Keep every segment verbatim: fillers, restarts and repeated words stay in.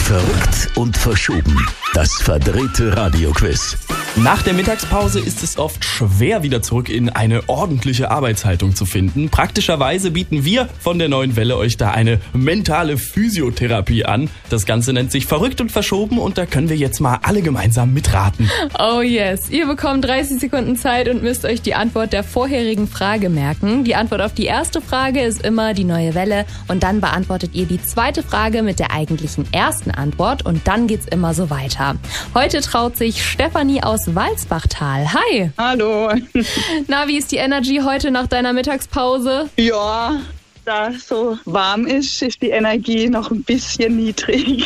Verrückt und verschoben. Das verdrehte Radioquiz. Nach der Mittagspause ist es oft schwer, wieder zurück in eine ordentliche Arbeitshaltung zu finden. Praktischerweise bieten wir von der Neuen Welle euch da eine mentale Physiotherapie an. Das Ganze nennt sich Verrückt und verschoben und da können wir jetzt mal alle gemeinsam mitraten. Oh yes, ihr bekommt dreißig Sekunden Zeit und müsst euch die Antwort der vorherigen Frage merken. Die Antwort auf die erste Frage ist immer die Neue Welle und dann beantwortet ihr die zweite Frage mit der eigentlichen ersten Antwort und dann geht's immer so weiter. Heute traut sich Stefanie aus Walsbachtal. Hi! Hallo! Na, wie ist die Energy heute nach deiner Mittagspause? Ja, da es so warm ist, ist die Energie noch ein bisschen niedrig.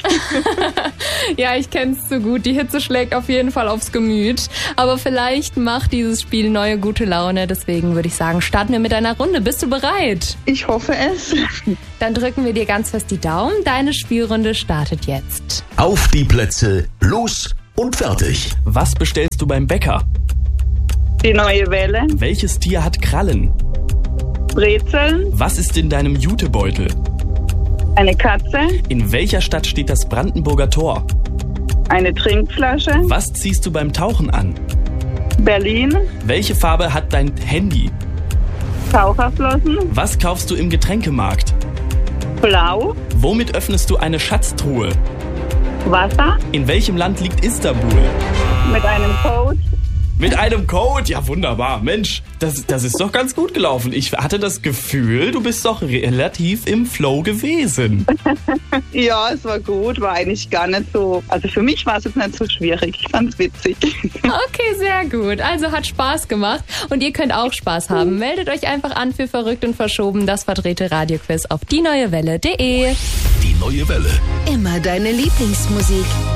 Ja, ich kenn's so gut. Die Hitze schlägt auf jeden Fall aufs Gemüt. Aber vielleicht macht dieses Spiel neue gute Laune. Deswegen würde ich sagen, starten wir mit einer Runde. Bist du bereit? Ich hoffe es. Dann drücken wir dir ganz fest die Daumen. Deine Spielrunde startet jetzt. Auf die Plätze, los und fertig. Was bestellst du beim Bäcker? Die Neue Welle, Welches Tier hat Krallen? Brezeln, Was ist in deinem Jutebeutel? eine Katze, In welcher Stadt steht das Brandenburger Tor? eine Trinkflasche, Was ziehst du beim Tauchen an? Berlin, Welche Farbe hat dein Handy? Taucherflossen, Was kaufst du im Getränkemarkt? Blau, Womit öffnest du eine Schatztruhe? Wasser, In welchem Land liegt Istanbul? mit einem Code. Mit einem Code? Ja, wunderbar. Mensch, das, das ist doch ganz gut gelaufen. Ich hatte das Gefühl, du bist doch relativ im Flow gewesen. Ja, es war gut, war eigentlich gar nicht so, also für mich war es jetzt nicht so schwierig. Ich fand's witzig. Okay, sehr gut. Also hat Spaß gemacht und ihr könnt auch Spaß haben. Meldet euch einfach an für Verrückt und Verschoben, das verdrehte Radioquiz auf die neue welle punkt de. Die Neue Welle. Immer deine Lieblingsmusik.